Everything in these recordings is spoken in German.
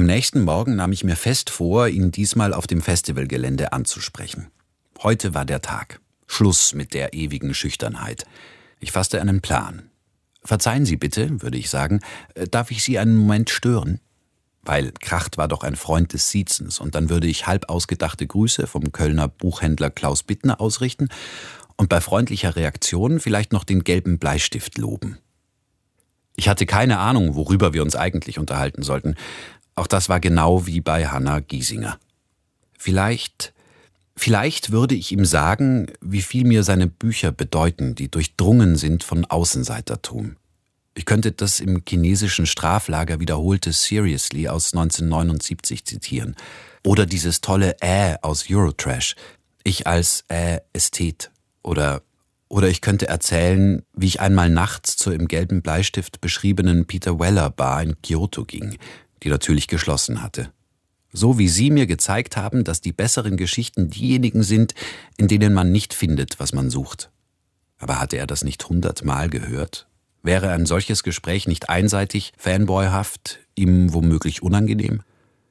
Am nächsten Morgen nahm ich mir fest vor, ihn diesmal auf dem Festivalgelände anzusprechen. Heute war der Tag. Schluss mit der ewigen Schüchternheit. Ich fasste einen Plan. »Verzeihen Sie bitte«, würde ich sagen, »darf ich Sie einen Moment stören?« Weil Kracht war doch ein Freund des Siezens, und dann würde ich halb ausgedachte Grüße vom Kölner Buchhändler Klaus Bittner ausrichten und bei freundlicher Reaktion vielleicht noch den gelben Bleistift loben. Ich hatte keine Ahnung, worüber wir uns eigentlich unterhalten sollten. Auch das war genau wie bei Hanna Giesinger. Vielleicht würde ich ihm sagen, wie viel mir seine Bücher bedeuten, die durchdrungen sind von Außenseitertum. Ich könnte das im chinesischen Straflager wiederholte Seriously aus 1979 zitieren. Oder dieses tolle aus Eurotrash. Ich als Ästhet. Oder ich könnte erzählen, wie ich einmal nachts zur im gelben Bleistift beschriebenen Peter Weller Bar in Kyoto ging, die natürlich geschlossen hatte. So wie Sie mir gezeigt haben, dass die besseren Geschichten diejenigen sind, in denen man nicht findet, was man sucht. Aber hatte er das nicht 100-mal gehört? Wäre ein solches Gespräch nicht einseitig, fanboyhaft, ihm womöglich unangenehm?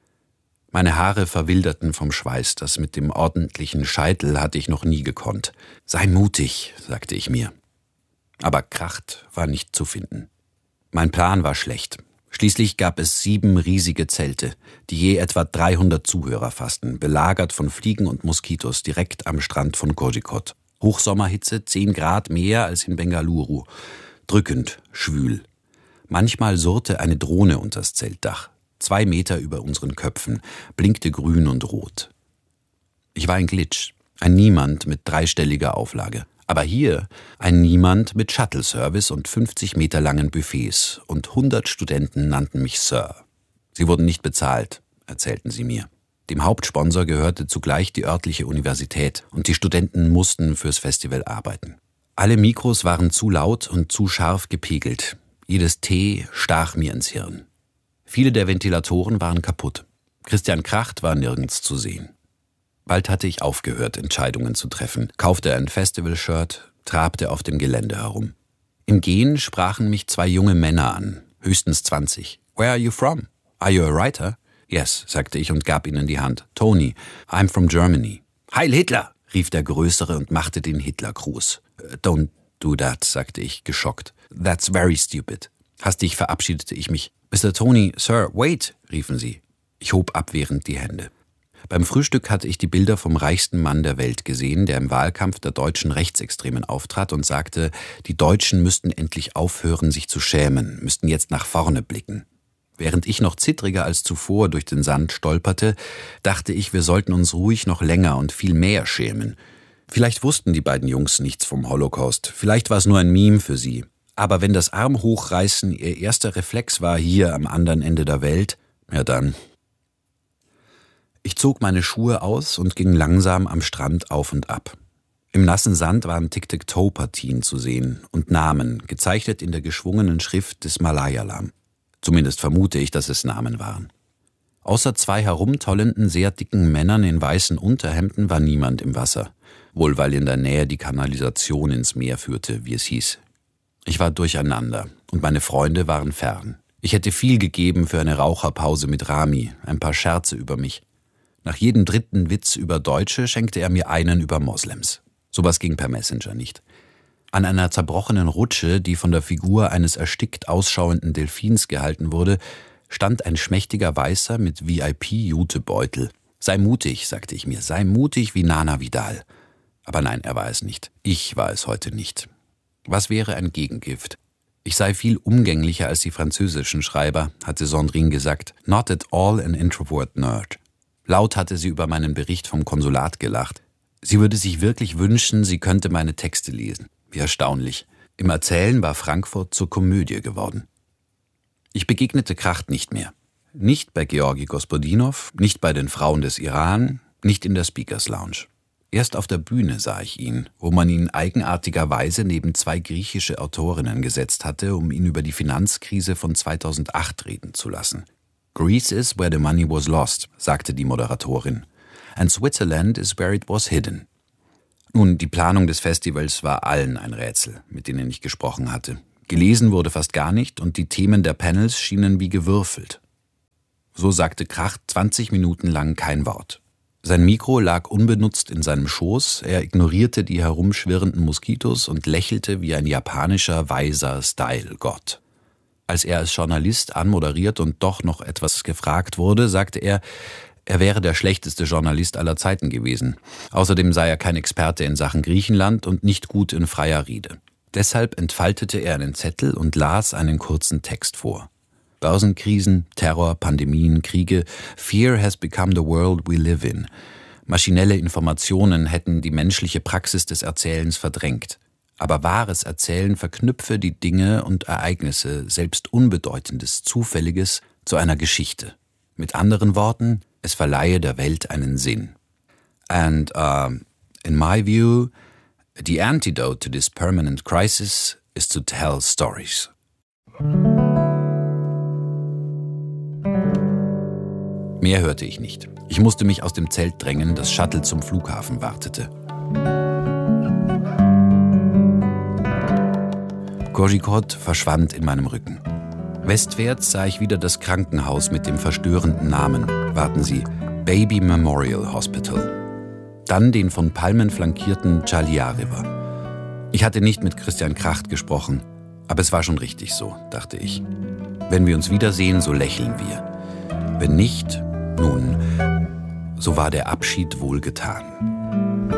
Meine Haare verwilderten vom Schweiß, das mit dem ordentlichen Scheitel hatte ich noch nie gekonnt. »Sei mutig«, sagte ich mir. Aber Kracht war nicht zu finden. Mein Plan war schlecht. Schließlich gab es 7 riesige Zelte, die je etwa 300 Zuhörer fassten, belagert von Fliegen und Moskitos direkt am Strand von Kozhikode. Hochsommerhitze, 10 Grad mehr als in Bengaluru. Drückend, schwül. Manchmal surrte eine Drohne unters Zeltdach. 2 Meter über unseren Köpfen, blinkte grün und rot. Ich war ein Glitch, ein Niemand mit 3-stelliger Auflage. Aber hier ein Niemand mit Shuttle-Service und 50 Meter langen Buffets, und 100 Studenten nannten mich Sir. Sie wurden nicht bezahlt, erzählten sie mir. Dem Hauptsponsor gehörte zugleich die örtliche Universität, und die Studenten mussten fürs Festival arbeiten. Alle Mikros waren zu laut und zu scharf gepegelt. Jedes T stach mir ins Hirn. Viele der Ventilatoren waren kaputt. Christian Kracht war nirgends zu sehen. Bald hatte ich aufgehört, Entscheidungen zu treffen, kaufte ein Festival-Shirt, trabte auf dem Gelände herum. Im Gehen sprachen mich 2 junge Männer an, höchstens 20. »Where are you from? Are you a writer?« »Yes«, sagte ich und gab ihnen die Hand. »Tony, I'm from Germany.« »Heil Hitler«, rief der Größere und machte den Hitlergruß. »Don't do that«, sagte ich, geschockt. »That's very stupid.« Hastig verabschiedete ich mich. »Mr. Tony, Sir, wait«, riefen sie. Ich hob abwehrend die Hände. Beim Frühstück hatte ich die Bilder vom reichsten Mann der Welt gesehen, der im Wahlkampf der deutschen Rechtsextremen auftrat und sagte, die Deutschen müssten endlich aufhören, sich zu schämen, müssten jetzt nach vorne blicken. Während ich noch zittriger als zuvor durch den Sand stolperte, dachte ich, wir sollten uns ruhig noch länger und viel mehr schämen. Vielleicht wussten die beiden Jungs nichts vom Holocaust, vielleicht war es nur ein Meme für sie. Aber wenn das Armhochreißen ihr erster Reflex war hier am anderen Ende der Welt, ja dann. Ich zog meine Schuhe aus und ging langsam am Strand auf und ab. Im nassen Sand waren Tic-Tac-Toe-Partien zu sehen und Namen, gezeichnet in der geschwungenen Schrift des Malayalam. Zumindest vermute ich, dass es Namen waren. Außer 2 herumtollenden, sehr dicken Männern in weißen Unterhemden war niemand im Wasser. Wohl weil in der Nähe die Kanalisation ins Meer führte, wie es hieß. Ich war durcheinander und meine Freunde waren fern. Ich hätte viel gegeben für eine Raucherpause mit Rami, ein paar Scherze über mich. Nach jedem 3. Witz über Deutsche schenkte er mir einen über Moslems. Sowas ging per Messenger nicht. An einer zerbrochenen Rutsche, die von der Figur eines erstickt ausschauenden Delfins gehalten wurde, stand ein schmächtiger Weißer mit VIP-Jutebeutel. Sei mutig, sagte ich mir, sei mutig wie Nana Vidal. Aber nein, er war es nicht. Ich war es heute nicht. Was wäre ein Gegengift? Ich sei viel umgänglicher als die französischen Schreiber, hatte Sandrine gesagt. Not at all an introvert nerd. Laut hatte sie über meinen Bericht vom Konsulat gelacht. Sie würde sich wirklich wünschen, sie könnte meine Texte lesen. Wie erstaunlich. Im Erzählen war Frankfurt zur Komödie geworden. Ich begegnete Kracht nicht mehr. Nicht bei Georgi Gospodinov, nicht bei den Frauen des Iran, nicht in der Speakers Lounge. Erst auf der Bühne sah ich ihn, wo man ihn eigenartigerweise neben 2 griechische Autorinnen gesetzt hatte, um ihn über die Finanzkrise von 2008 reden zu lassen. Greece is where the money was lost, sagte die Moderatorin. And Switzerland is where it was hidden. Nun, die Planung des Festivals war allen ein Rätsel, mit denen ich gesprochen hatte. Gelesen wurde fast gar nicht und die Themen der Panels schienen wie gewürfelt. So sagte Kracht 20 Minuten lang kein Wort. Sein Mikro lag unbenutzt in seinem Schoß, er ignorierte die herumschwirrenden Moskitos und lächelte wie ein japanischer, weiser Style-Gott. Als er als Journalist anmoderiert und doch noch etwas gefragt wurde, sagte er wäre der schlechteste Journalist aller Zeiten gewesen. Außerdem sei er kein Experte in Sachen Griechenland und nicht gut in freier Rede. Deshalb entfaltete er einen Zettel und las einen kurzen Text vor. Börsenkrisen, Terror, Pandemien, Kriege. Fear has become the world we live in. Maschinelle Informationen hätten die menschliche Praxis des Erzählens verdrängt. Aber wahres Erzählen verknüpfe die Dinge und Ereignisse, selbst Unbedeutendes, Zufälliges, zu einer Geschichte. Mit anderen Worten, es verleihe der Welt einen Sinn. And in my view, the antidote to this permanent crisis is to tell stories. Mehr hörte ich nicht. Ich musste mich aus dem Zelt drängen, das Shuttle zum Flughafen wartete. Kozhikode verschwand in meinem Rücken. Westwärts sah ich wieder das Krankenhaus mit dem verstörenden Namen. Warten Sie, Baby Memorial Hospital. Dann den von Palmen flankierten Chalia River. Ich hatte nicht mit Christian Kracht gesprochen, aber es war schon richtig so, dachte ich. Wenn wir uns wiedersehen, so lächeln wir. Wenn nicht, nun, so war der Abschied wohl getan.